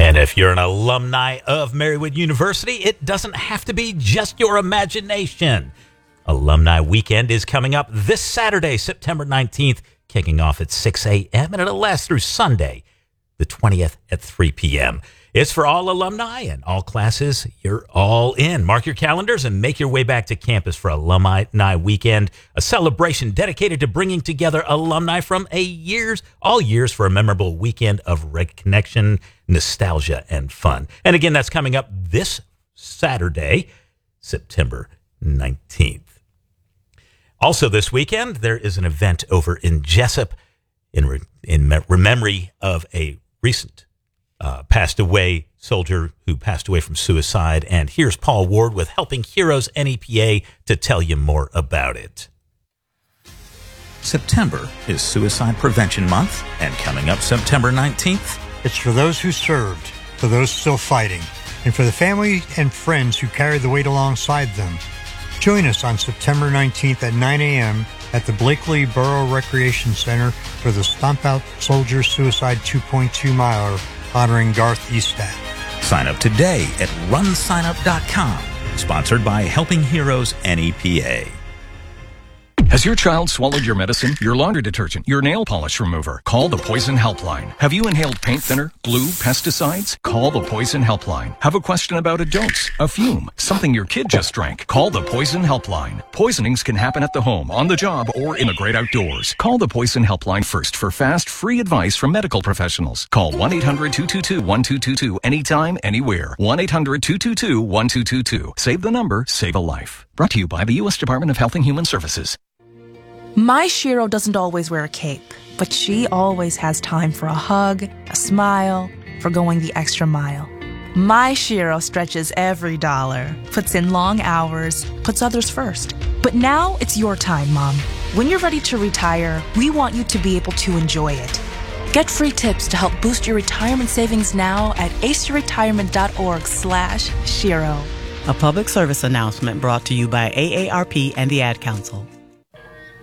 And if you're an alumni of Marywood University, it doesn't have to be just your imagination. Alumni Weekend is coming up this Saturday, September 19th, kicking off at 6 a.m. and it'll last through Sunday, the 20th at 3 p.m. It's for all alumni and all classes. You're all in. Mark your calendars and make your way back to campus for Alumni Weekend, a celebration dedicated to bringing together alumni from all years for a memorable weekend of reconnection, nostalgia, and fun. And again, that's coming up this Saturday, September 19th. Also this weekend, there is an event over in Jessup in memory of a recent passed away soldier who passed away from suicide. And here's Paul Ward with Helping Heroes NEPA to tell you more about it. September is Suicide Prevention Month, and coming up September 19th, it's for those who served, for those still fighting, and for the family and friends who carried the weight alongside them. Join us on September 19th at 9 a.m. at the Blakely Borough Recreation Center for the Stomp Out Soldier Suicide 2.2 Miler honoring Garth Estat. Sign up today at runsignup.com. Sponsored by Helping Heroes NEPA. Has your child swallowed your medicine, your laundry detergent, your nail polish remover? Call the Poison Helpline. Have you inhaled paint thinner, glue, pesticides? Call the Poison Helpline. Have a question about a dose, a fume, something your kid just drank? Call the Poison Helpline. Poisonings can happen at the home, on the job, or in the great outdoors. Call the Poison Helpline first for fast, free advice from medical professionals. Call 1-800-222-1222 anytime, anywhere. 1-800-222-1222. Save the number, save a life. Brought to you by the U.S. Department of Health and Human Services. My Shiro doesn't always wear a cape, but she always has time for a hug, a smile, for going the extra mile. My Shiro stretches every dollar, puts in long hours, puts others first. But now it's your time, Mom. When you're ready to retire, we want you to be able to enjoy it. Get free tips to help boost your retirement savings now at aceyourretirement.org/Shiro. A public service announcement brought to you by AARP and the Ad Council.